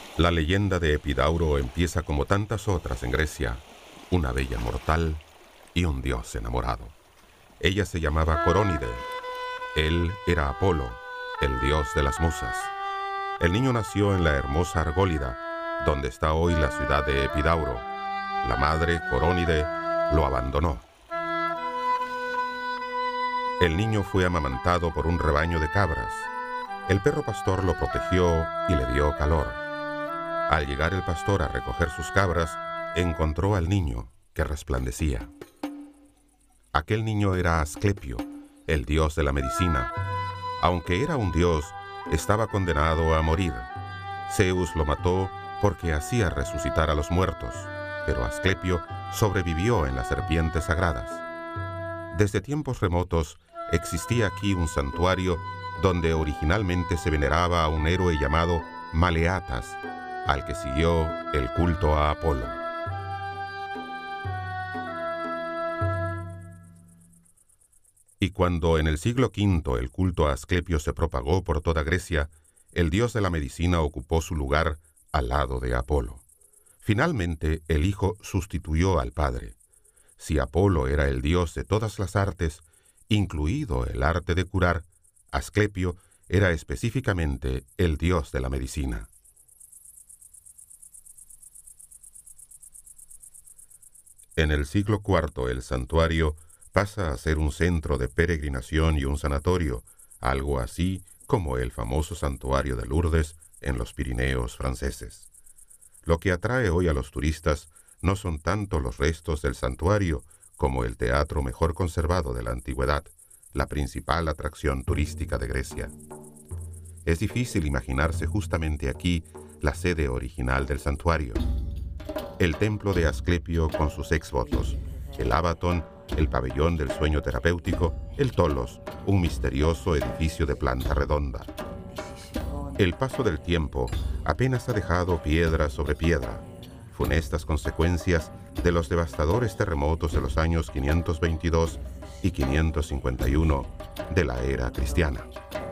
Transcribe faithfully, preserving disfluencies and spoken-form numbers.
La leyenda de Epidauro empieza como tantas otras en Grecia, una bella mortal y un dios enamorado. Ella se llamaba Corónide. Él era Apolo, el dios de las musas. El niño nació en la hermosa Argólida, donde está hoy la ciudad de Epidauro. La madre, Corónide, lo abandonó. El niño fue amamantado por un rebaño de cabras. El perro pastor lo protegió y le dio calor. Al llegar el pastor a recoger sus cabras, encontró al niño, que resplandecía. Aquel niño era Asclepio, el dios de la medicina. Aunque era un dios, estaba condenado a morir. Zeus lo mató porque hacía resucitar a los muertos, pero Asclepio sobrevivió en las serpientes sagradas. Desde tiempos remotos existía aquí un santuario donde originalmente se veneraba a un héroe llamado Maleatas, al que siguió el culto a Apolo. Y cuando en el siglo quinto el culto a Asclepio se propagó por toda Grecia, el dios de la medicina ocupó su lugar al lado de Apolo. Finalmente, el hijo sustituyó al padre. Si Apolo era el dios de todas las artes, incluido el arte de curar, Asclepio era específicamente el dios de la medicina. En el siglo cuarto, el santuario pasa a ser un centro de peregrinación y un sanatorio, algo así como el famoso santuario de Lourdes en los Pirineos franceses. Lo que atrae hoy a los turistas no son tanto los restos del santuario como el teatro mejor conservado de la antigüedad, la principal atracción turística de Grecia. Es difícil imaginarse justamente aquí la sede original del santuario. El templo de Asclepio con sus exvotos, el Abatón, el pabellón del sueño terapéutico, el Tolos, un misterioso edificio de planta redonda. El paso del tiempo apenas ha dejado piedra sobre piedra, funestas consecuencias de los devastadores terremotos de los años quinientos veintidós y quinientos cincuenta y uno de la era cristiana.